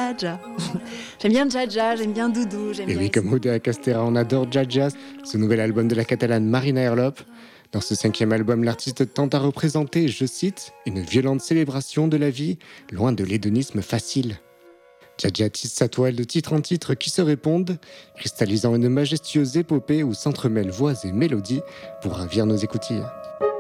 Dja. J'aime bien Dja, j'aime bien Doudou, j'aime Et bien... oui, comme Oda Castera, on adore Dja, ce nouvel album de la Catalane Marina Herlop. Dans ce 5e album, l'artiste tente à représenter, je cite, « une violente célébration de la vie, loin de l'hédonisme facile ». Dja tisse sa toile de titre en titre qui se répondent, cristallisant une majestueuse épopée où s'entremêlent voix et mélodies pour ravir nos écoutilles.